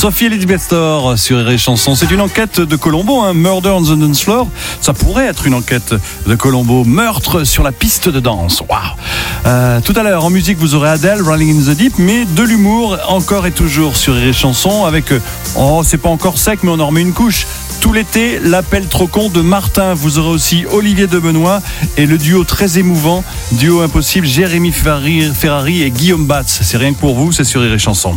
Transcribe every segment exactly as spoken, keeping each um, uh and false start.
Sophie Elizabeth Store sur R R Chanson. C'est une enquête de Colombo, hein, Murder on the Dance Floor. Ça pourrait être une enquête de Colombo. Meurtre sur la piste de danse. Waouh. Euh, tout à l'heure, en musique, vous aurez Adele, Rolling in the Deep, mais de l'humour encore et toujours sur R R Chanson avec, oh, c'est pas encore sec, mais on en remet une couche. Tout l'été, l'appel trop con de Martin. Vous aurez aussi Olivier de Benoît et le duo très émouvant, duo impossible, Jérémy Ferrari, Ferrari et Guillaume Batz. C'est rien que pour vous, c'est sur R R Chanson.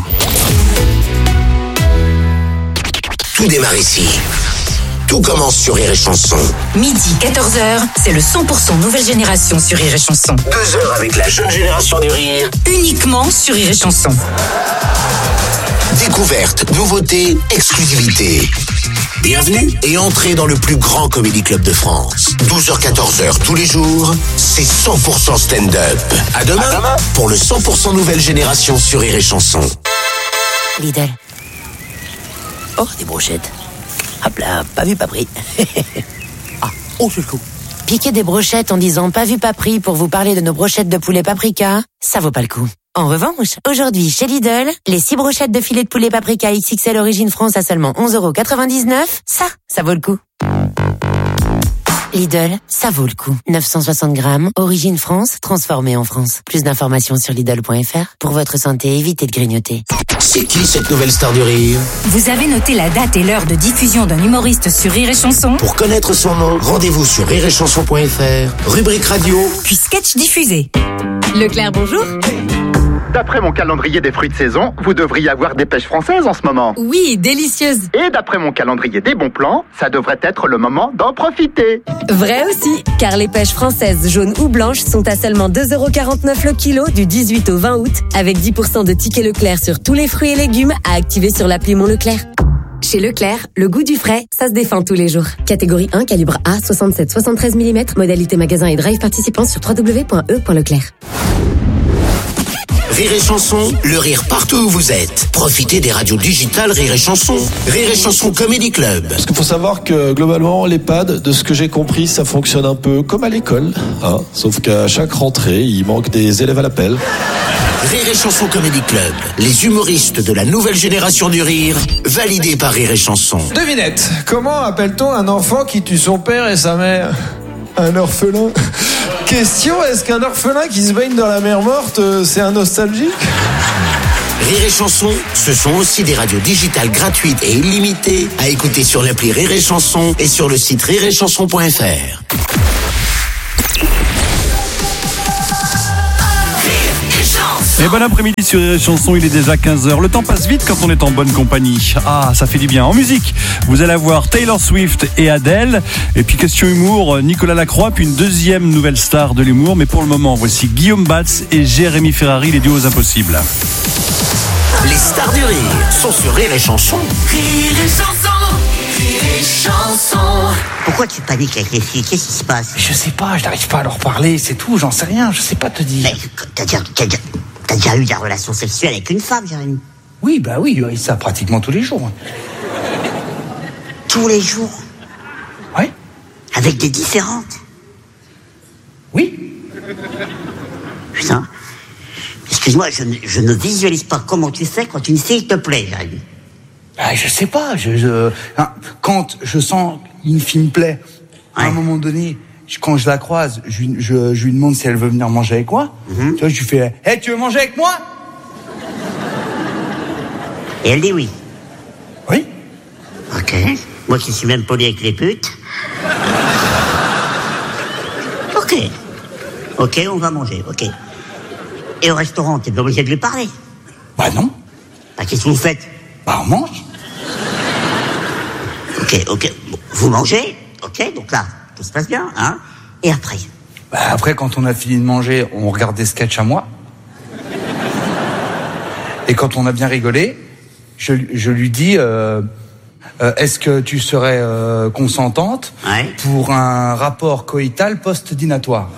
Tout démarre ici. Tout commence sur R R Chanson. Midi, quatorze heures, c'est le cent pour cent nouvelle génération sur R R Chanson. Deux heures avec la jeune génération du rire. Uniquement sur R R Chanson. Découverte, nouveauté, exclusivité. Bienvenue et entrez dans le plus grand comédie club de France. douze heures quatorze heures tous les jours, c'est cent pour cent stand-up. À demain, à demain pour le cent pour cent nouvelle génération sur R R Chanson. Lidl. Oh, des brochettes. Hop là, pas vu, pas pris. Ah, oh, c'est chaud. Piquer des brochettes en disant pas vu, pas pris pour vous parler de nos brochettes de poulet paprika, ça vaut pas le coup. En revanche, aujourd'hui, chez Lidl, les six brochettes de filet de poulet paprika X X L Origine France à seulement onze euros quatre-vingt-dix-neuf, ça, ça vaut le coup. Lidl, ça vaut le coup. neuf cent soixante grammes, Origine France, transformé en France. Plus d'informations sur Lidl point F R. Pour votre santé, évitez de grignoter. C'est qui cette nouvelle star du rire? Vous avez noté la date et l'heure de diffusion d'un humoriste sur R R Chanson? Pour connaître son nom, rendez-vous sur R R chanson point F R, rubrique radio, puis sketch diffusé. Leclerc, bonjour. D'après mon calendrier des fruits de saison, vous devriez avoir des pêches françaises en ce moment. Oui, délicieuse. Et d'après mon calendrier des bons plans, ça devrait être le moment d'en profiter. Vrai aussi, car les pêches françaises jaunes ou blanches sont à seulement deux euros quarante-neuf le kilo du dix-huit au vingt août, avec dix pour cent de tickets Leclerc sur tous les fruits et légumes à activer sur l'appli Mon Leclerc. Chez Leclerc, le goût du frais, ça se défend tous les jours. Catégorie un, calibre A, soixante-sept soixante-treize millimètres, modalité magasin et drive participant sur w w w point e point leclerc. Rire et Chanson, le rire partout où vous êtes. Profitez des radios digitales Rire et Chanson. Rire et Chanson Comedy Club. Parce qu'il faut savoir que globalement, l'EHPAD, de ce que j'ai compris, ça fonctionne un peu comme à l'école. Hein, sauf qu'à chaque rentrée, il manque des élèves à l'appel. Rire et Chanson Comedy Club. Les humoristes de la nouvelle génération du rire, validés par Rire et Chanson. Devinette, comment appelle-t-on un enfant qui tue son père et sa mère? Un orphelin. Question, est-ce qu'un orphelin qui se baigne dans la mer morte, euh, c'est un nostalgique? Rire et Chanson, ce sont aussi des radios digitales gratuites et illimitées à écouter sur l'appli Rire et Chanson et sur le site rire et chanson point F R. Et bon après-midi sur R R Chanson, il est déjà quinze heures. Le temps passe vite quand on est en bonne compagnie. Ah, ça fait du bien. En musique, vous allez avoir Taylor Swift et Adele. Et puis question humour, Nicolas Lacroix, puis une deuxième nouvelle star de l'humour. Mais pour le moment, voici Guillaume Batz et Jérémy Ferrari, les duos impossibles. Les stars du rire sont sur Rire et Chanson. Rire et Chanson, Rire et Chanson. Pourquoi tu paniques avec les filles? Qu'est-ce qui se passe? Je sais pas, je n'arrive pas à leur parler, c'est tout, j'en sais rien, je sais pas te dire. Mais t'as déjà, t'as déjà, t'as déjà eu des relations sexuelles avec une femme, Jérémy? Oui, bah oui, et ça pratiquement tous les jours. Tous les jours? Oui. Avec des différentes? Oui. Putain. Excuse-moi, je, ne- je ne visualise pas comment tu fais quand une fille te plaît, Jérémy. Bah, je sais pas, je, je- hein, quand je sens qu'une fille me plaît, à Ouais. un moment donné, je- quand je la croise, je, lui- je, je lui demande si elle veut venir manger avec moi. Mhm. Tu vois, je lui fais « Hey, tu veux manger avec moi ?» Et elle dit oui. Oui. Ok. Moi qui suis même poli avec les putes. Ok. Ok, on va manger, ok. Et au restaurant, t'es pas obligé de lui parler. Bah non, Bah, qu'est-ce que vous faites? bah on mange. Ok, ok. Bon, vous mangez, ok, donc là, tout se passe bien, hein. Et après? Bah après, quand on a fini de manger, on regarde des sketchs à moi. Et quand on a bien rigolé, je, je lui dis euh, euh, est-ce que tu serais euh, consentante Ouais. pour un rapport coïtal post-dinatoire?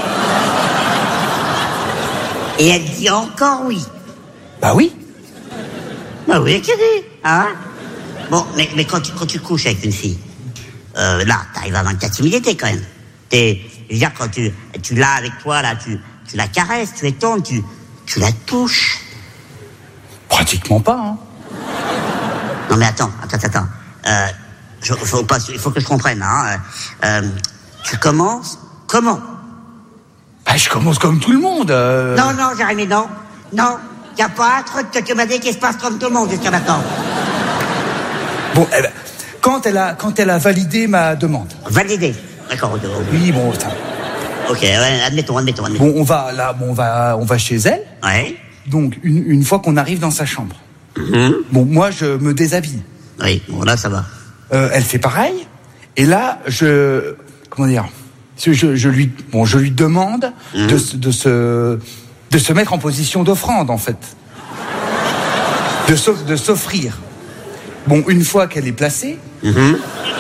Et elle dit encore oui. Bah oui. Bah oui, elle dit, hein. Bon, mais, mais quand, tu, quand tu couches avec une fille, euh, là, t'arrives à avoir de la timidité quand même. T'es, je veux dire, quand tu, tu l'as avec toi, là, tu, tu la caresses, tu l'étondes, tu, tu la touches. Pratiquement pas, hein. Non mais attends, attends, attends. Euh, je, faut pas, il faut que je comprenne. Hein. Euh, tu commences comment? Bah, je commence comme tout le monde. Euh... Non, non, Jérémy, non. Non, y a pas un truc que tu m'as dit qui se passe comme tout le monde jusqu'à maintenant. Bon, eh ben, quand elle a, quand elle a validé ma demande. Validé. D'accord. Oui, bon, ça. Ok, ouais, admettons, admettons, admettons. Bon, on va là, bon, on va, on va chez elle. Ouais. Donc, une, une fois qu'on arrive dans sa chambre. Mm-hmm. Bon, moi, je me déshabille. Oui, bon, là, ça va. Euh, elle fait pareil. Et là, je, comment dire, je, je, je lui, bon, je lui demande mm-hmm. de, de se, de se mettre en position d'offrande, en fait. De, de s'offrir. Bon, une fois qu'elle est placée. Mm-hmm.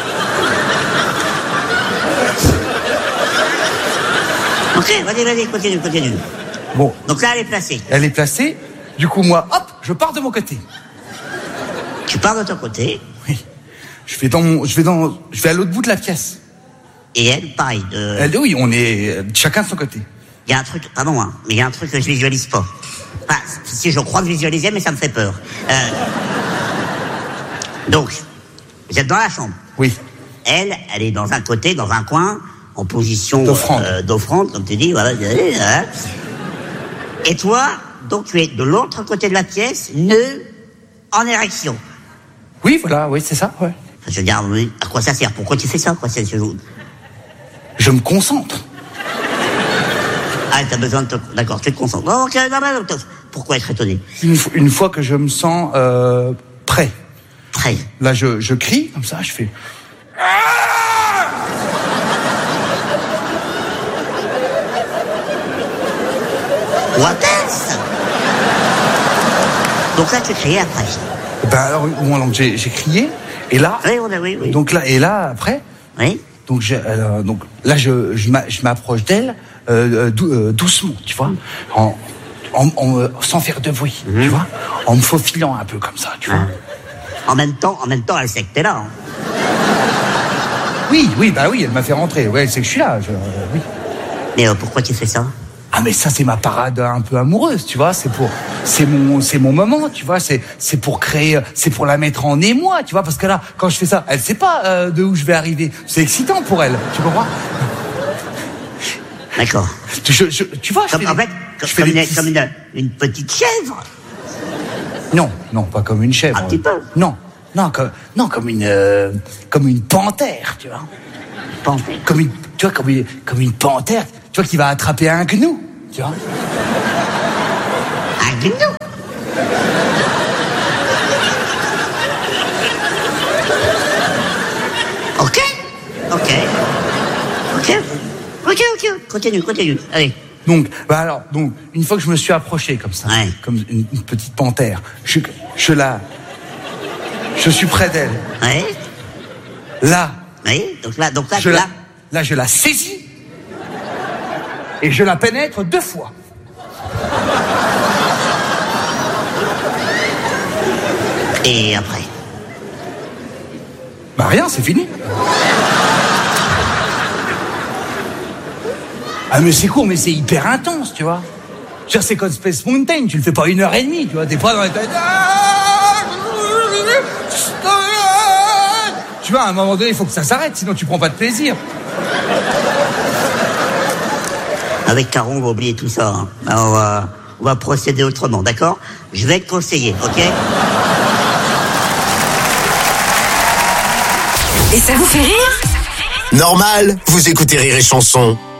Ok, vas-y, vas-y, continue, continue. Bon. Donc là, elle est placée. Elle est placée. Du coup, moi, hop, je pars de mon côté. Tu pars de ton côté? Oui. Je vais dans mon, je vais dans, je vais à l'autre bout de la pièce. Et elle, pareil. De... Elle, oui, on est chacun de son côté. Il y a un truc, pardon, hein, mais il y a un truc que je visualise pas. Enfin, si je crois que visualiser, mais ça me fait peur. Euh... Donc, vous êtes dans la chambre. Oui. Elle, elle est dans un côté, dans un coin, en position d'offrande, euh, d'offrande, comme tu dis, voilà. voilà. Et toi, donc tu es de l'autre côté de la pièce, nœud en érection. Oui, voilà, oui, c'est ça, ouais. Enfin, je veux dire, oui, à quoi ça sert? Pourquoi tu fais ça, quoi? C'est, je... je me concentre. Ah, t'as besoin de te... D'accord, tu te concentres. Oh, ok, non, non, non. Pourquoi être étonné? Une, une fois que je me sens euh, prêt. Prêt. Là, je, je crie, comme ça, je fais... What else? Donc là, tu criais après. Ben alors, bon, donc j'ai, j'ai crié, et là... Oui, on a, oui, oui. Donc là, et là, après... Oui. Donc, je, euh, donc là, je, je, m'a, je m'approche d'elle euh, dou, euh, doucement, tu vois, en, en, en, euh, sans faire de bruit, mmh. tu vois, en me faufilant un peu comme ça, tu vois. En même temps, en même temps, elle sait que t'es là. Hein. Oui, oui, bah oui, elle m'a fait rentrer. Ouais, elle sait que je suis là. Je, euh, oui. Mais euh, pourquoi tu fais ça? Ah, mais ça, c'est ma parade un peu amoureuse, tu vois. C'est pour, c'est mon, c'est mon moment, tu vois. C'est, c'est pour créer, c'est pour la mettre en émoi, tu vois. Parce que là, quand je fais ça, elle sait pas euh, de où je vais arriver. C'est excitant pour elle, tu comprends? D'accord. Je, je, tu vois, je comme, fais en des, fait, je comme, fais une, des... comme une, une petite chèvre. Non, non, pas comme une chèvre. Un petit peu. Non, non, comme, non, comme une, euh, comme une panthère, tu vois. Panthère. Comme une, tu vois, comme une, comme une panthère, tu vois, qui va attraper un gnou, tu vois. Un gnou. Ok, ok, ok, ok, ok. Continue, continue. Allez. Donc, bah alors, donc, une fois que je me suis approché comme ça, ouais. comme une, une petite panthère, je, je la, je suis près d'elle. Ouais. Là. Oui. Donc là, donc là, je là. La, là, je la saisis et je la pénètre deux fois. Et après? Bah rien, c'est fini. Ah mais c'est court, mais c'est hyper intense, tu vois. Je veux dire, c'est comme Space Mountain, tu le fais pas une heure et demie, tu vois, t'es pas dans les têtes. Tu vois, à un moment donné, il faut que ça s'arrête, sinon tu prends pas de plaisir. Avec Caron, on va oublier tout ça. Hein. Alors, on va, on va procéder autrement, d'accord? Je vais te conseiller, ok? Et ça vous fait rire? Normal, vous écoutez Rire et Chanson.